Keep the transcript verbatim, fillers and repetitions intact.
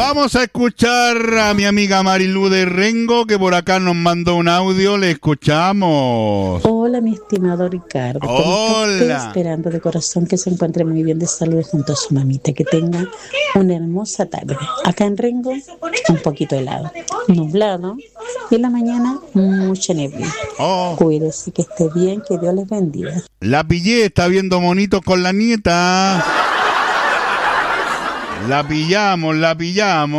Vamos a escuchar a mi amiga Marilu de Rengo, que por acá nos mandó un audio. Le escuchamos. Hola, mi estimado Ricardo. Hola. Esperando de corazón que se encuentre muy bien de salud junto a su mamita. Que tenga una hermosa tarde. Acá en Rengo, un poquito helado, nublado, y en la mañana mucha neblina. Oh. Cuídese, que esté bien, que Dios les bendiga. La pillé, está viendo monitos con la nieta. La pillamos, la pillamos.